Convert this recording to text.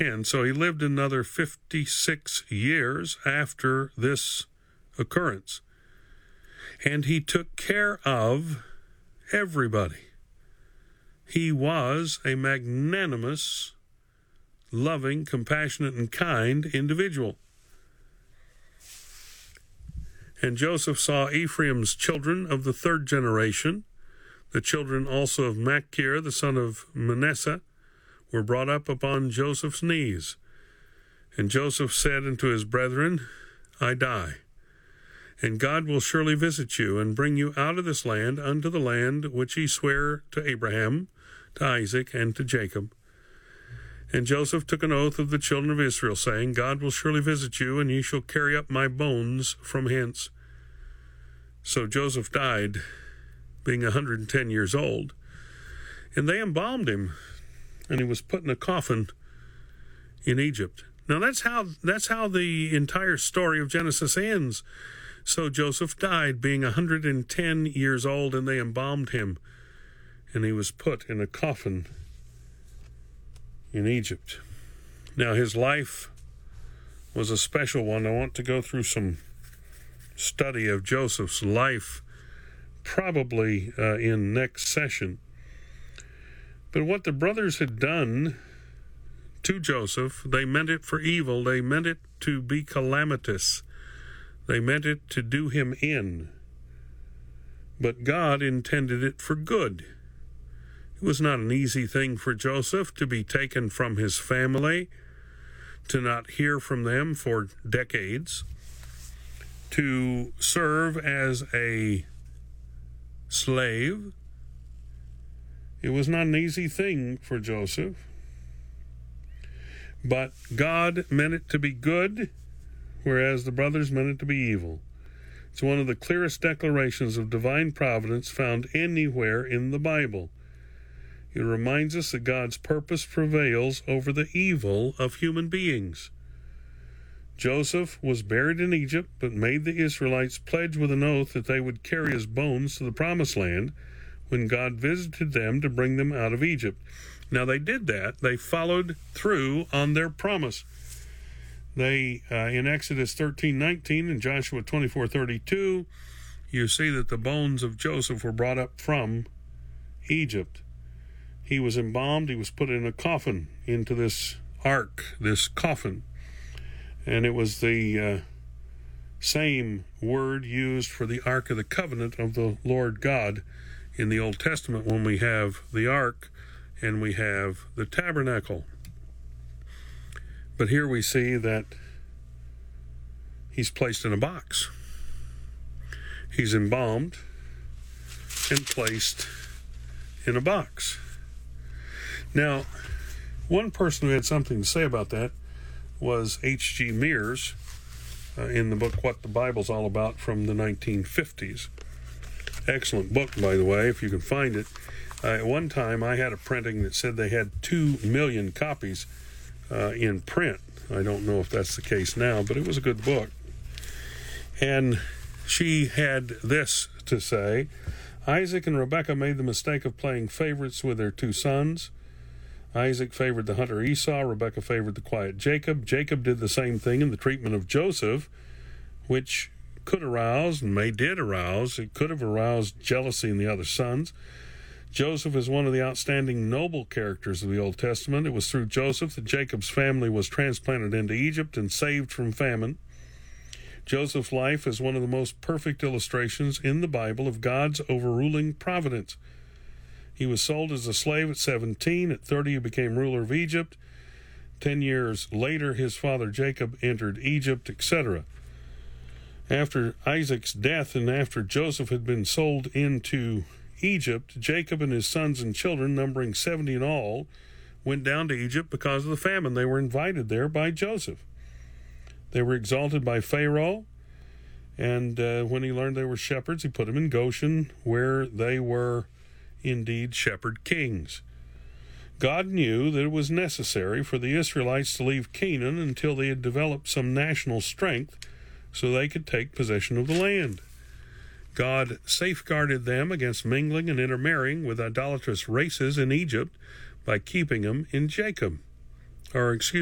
110. So he lived another 56 years after this occurrence. And he took care of everybody. He was a magnanimous, loving, compassionate, and kind individual. And Joseph saw Ephraim's children of the third generation. The children also of Machir, the son of Manasseh, were brought up upon Joseph's knees. And Joseph said unto his brethren, I die, and God will surely visit you, and bring you out of this land unto the land which he sware to Abraham, to Isaac, and to Jacob. And Joseph took an oath of the children of Israel, saying, God will surely visit you, and ye shall carry up my bones from hence. So Joseph died, being 110 years old, and they embalmed him, and he was put in a coffin in Egypt. Now that's how the entire story of Genesis ends. So Joseph died, being 110 years old, and they embalmed him, and he was put in a coffin in Egypt. Now, his life was a special one. I want to go through some study of Joseph's life, probably in next session. But what the brothers had done to Joseph, they meant it for evil. They meant it to be calamitous. They meant it to do him in. But God intended it for good. It was not an easy thing for Joseph to be taken from his family, to not hear from them for decades, to serve as a slave. It was not an easy thing for Joseph. But God meant it to be good, whereas the brothers meant it to be evil. It's one of the clearest declarations of divine providence found anywhere in the Bible. It reminds us that God's purpose prevails over the evil of human beings. Joseph was buried in Egypt, but made the Israelites pledge with an oath that they would carry his bones to the promised land when God visited them to bring them out of Egypt. Now they did that. They followed through on their promise. They, in Exodus 13:19 and Joshua 24:32, you see that the bones of Joseph were brought up from Egypt. He was embalmed. He was put in a coffin into this ark, this coffin. And it was the same word used for the Ark of the Covenant of the Lord God in the Old Testament, when we have the ark and we have the tabernacle. But here we see that he's placed in a box. He's embalmed and placed in a box. Now, one person who had something to say about that was H.G. Mears in the book What the Bible's All About from the 1950s. Excellent book, by the way, if you can find it. At one time, I had a printing that said they had 2 million copies in print. I don't know if that's the case now, but it was a good book. And she had this to say: Isaac and Rebekah made the mistake of playing favorites with their 2 sons. Isaac favored the hunter Esau. Rebekah favored the quiet Jacob. Jacob did the same thing in the treatment of Joseph, which could arouse, and did arouse, it could have aroused jealousy in the other sons. Joseph is one of the outstanding noble characters of the Old Testament. It was through Joseph that Jacob's family was transplanted into Egypt and saved from famine. Joseph's life is one of the most perfect illustrations in the Bible of God's overruling providence. He was sold as a slave at 17. At 30, he became ruler of Egypt. 10 years later, his father Jacob entered Egypt, etc. After Isaac's death and after Joseph had been sold into Egypt, Jacob and his sons and children, numbering 70 in all, went down to Egypt because of the famine. They were invited there by Joseph. They were exalted by Pharaoh, and when he learned they were shepherds, he put them in Goshen, where they were indeed shepherd kings. God knew that it was necessary for the Israelites to leave Canaan until they had developed some national strength so they could take possession of the land. God safeguarded them against mingling and intermarrying with idolatrous races in Egypt by keeping them in